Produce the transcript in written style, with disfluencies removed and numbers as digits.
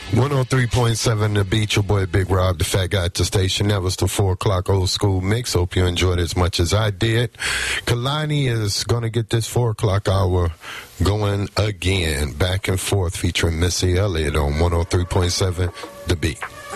103.7 The Beat, your boy Big Rob, the fat guy at the station. That was the 4 o'clock old school mix. Hope you enjoyed it as much as I did. Kalani is going to get this 4 o'clock hour going again, back and forth, featuring Missy Elliott on 103.7 The Beat.